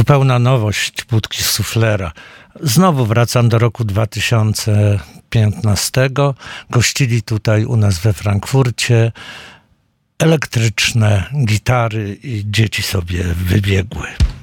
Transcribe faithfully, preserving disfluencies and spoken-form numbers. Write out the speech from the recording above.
zupełna nowość Budki Suflera. Znowu wracam do roku dwa tysiące piętnastego. Gościli tutaj u nas we Frankfurcie. Elektryczne gitary i dzieci sobie wybiegły.